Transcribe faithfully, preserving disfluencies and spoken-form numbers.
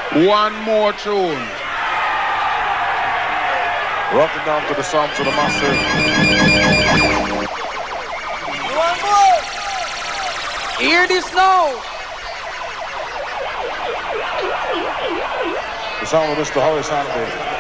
One more tune. Rocking down to the sound to the massive. One more. Hear this now. The sound of Mister Horace Andy.